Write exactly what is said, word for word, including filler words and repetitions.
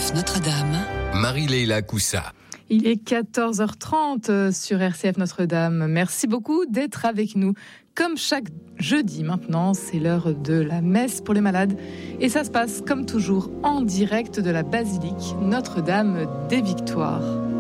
F Notre-Dame, Marie-Leila Coussa. Il est quatorze heures trente sur R C F Notre-Dame. Merci beaucoup d'être avec nous. Comme chaque jeudi maintenant, c'est l'heure de la messe pour les malades. Et ça se passe comme toujours en direct de la basilique Notre-Dame des Victoires.